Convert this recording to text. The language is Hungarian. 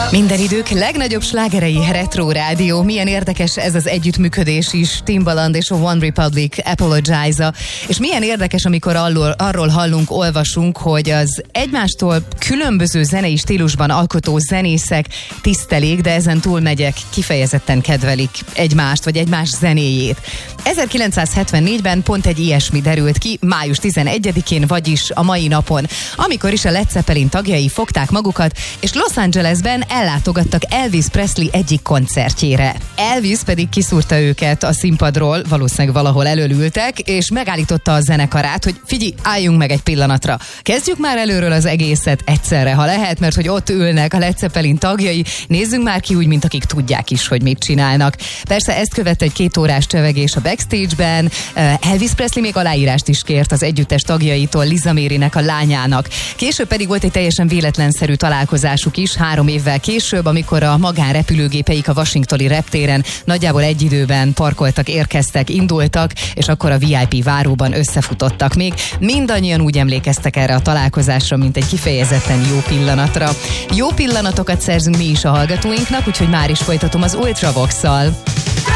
Minden idők legnagyobb slágerei Retro Rádió. Milyen érdekes ez az együttműködés is, Timbaland és a One Republic, Apologize-a. És milyen érdekes, amikor arról hallunk, olvasunk, hogy az egymástól különböző zenei stílusban alkotó zenészek tisztelik, de ezen túlmegyek, kifejezetten kedvelik egymást, vagy egymás zenéjét. 1974-ben pont egy ilyesmi derült ki, május 11-én, vagyis a mai napon, amikor is a Led Zeppelin tagjai fogták magukat, és Los Angelesben ellátogattak Elvis Presley egyik koncertjére. Elvis pedig kiszúrta őket a színpadról, valószínűleg valahol elölültek, és megállította a zenekarát, hogy figyelj, álljunk meg egy pillanatra. Kezdjük már előről az egészet egyszerre, ha lehet, mert hogy ott ülnek a Led Zeppelin tagjai, nézzünk már ki úgy, mint akik tudják is, hogy mit csinálnak. Persze ezt követte egy 2 órás csevegés a backstage-ben, Elvis Presley még aláírást is kért az együttes tagjaitól, Liza Marynek, a lányának. Később pedig volt egy teljesen véletlenszerű találkozásuk is, 3 évvel később, amikor a magánrepülőgépeik a washingtoni reptéren nagyjából egy időben parkoltak, érkeztek, indultak, és akkor a VIP váróban összefutottak. Még mindannyian úgy emlékeztek erre a találkozásra, mint egy kifejezetten jó pillanatra. Jó pillanatokat szerzünk mi is a hallgatóinknak, úgyhogy már is folytatom az Ultravox-szal.